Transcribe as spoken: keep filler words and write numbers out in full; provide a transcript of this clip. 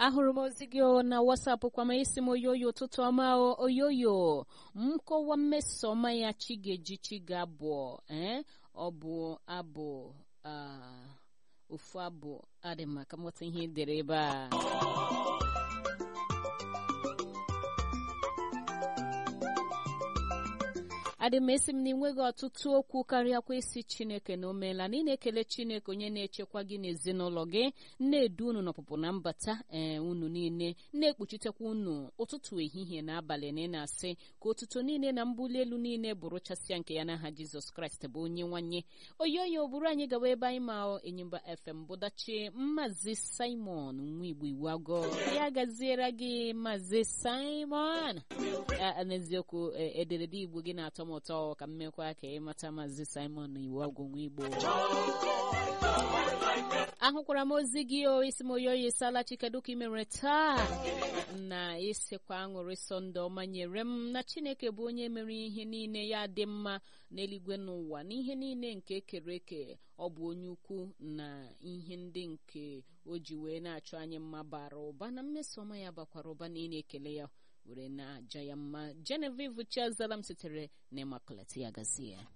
ahụrụ m ozi gị na WhatsApp kwa ma isi m oyoyo ụtụtụ ọma oyoyo nkọwa mmesoma ya chigeji chiga abụọ ee ọ bụ abụ ofu abụ adị maka mmụta ihe edere ebe a adị m esi m na inweghị ọtụtụ okwu karịa kwa isi Chineke na omeela na ị na-ekele Chineke onye na-echekwa gị n'ezinụlọ gị na-edu unu n'ọpụpụ na mbata ee unu niile na-ekpuchitekwa unu ụtụtụ ehihie na abalị na ị na-asị ka ụtụtụ niile na mbuli elu niile bụrụchasịa nke ya n'aha Jizọs Kraịst bụ onye nwanye oyoyo bụrụ anyị gawa ebe anyị ma Enyimba F M bụdachi Maazị Simon nwa Igbo Iwu Agụ ya gaziere gị Maazị Simon n'eziokwu ederede Igbo gị na-atọ m ụtọ ka mmekwa ka ịmata Maazị Simon Iwu Agụ nwa Igbo ahụkwara m ozi gị o isi m oyoyo sala chikeduka imere taa na isikwa aṅụrị Sọnde ọma nyere m na Chineke bụ onye mere ihe niile ya dị mma n'eluigwe n'ụwa n'ihe niile nke ekere eke ọ bụ onye ukwu na ihe ndị nke o ji wee na-achọ anyị mma bara ụba na mmesoma ya bakwara ụba na ị na-ekele ya were na aja ya mma. Genevieve Chiazalam sitere na Immaculate ya gazie